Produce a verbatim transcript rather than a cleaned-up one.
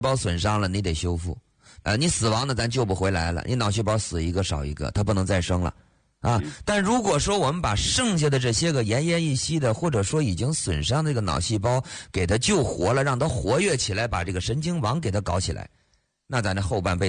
胞损伤了，你得修复，呃，你死亡的咱救不回来了，你脑细胞死一个少一个，它不能再生了，啊。但如果说我们把剩下的这些个奄奄一息的，或者说已经损伤的这个脑细胞给它救活了，让它活跃起来，把这个神经网给它搞起来，那咱这后半辈子